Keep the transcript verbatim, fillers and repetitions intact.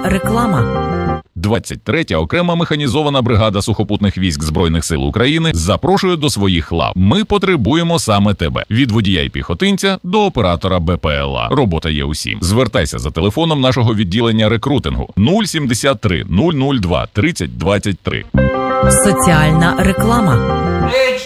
реклама. двадцять третя окрема механізована бригада сухопутних військ Збройних сил України запрошує до своїх лав. Ми потребуємо саме тебе. Від водія й піхотинця до оператора Б П Л А. Робота є усім. Звертайся за телефоном нашого відділення рекрутингу нуль сімдесят три нуль нуль два тридцять двадцять три. Соціальна реклама.